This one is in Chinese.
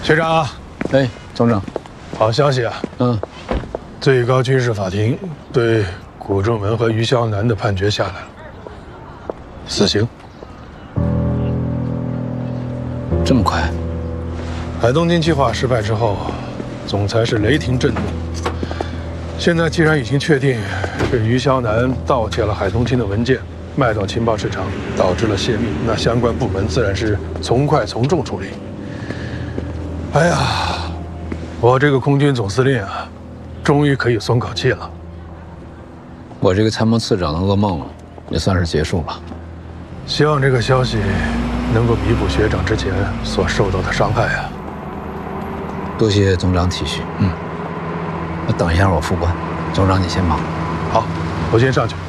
学长， 哎，总长， 好消息啊！最高军事法庭对古仲文和于肖南的判决下来了，死刑。 这么快？ 海东金计划失败之后，总裁是雷霆震怒。现在既然已经确定是于肖南盗窃了海东金的文件，卖到情报市场，导致了泄密，那相关部门自然是从快从重处理。哎呀，我这个空军总司令啊，终于可以松口气了。 我这个参谋次长的噩梦也算是结束了。 希望这个消息能够弥补学长之前所受到的伤害啊！ 多谢总长体恤。那等一下我副官，总长你先忙。 好，我先上去。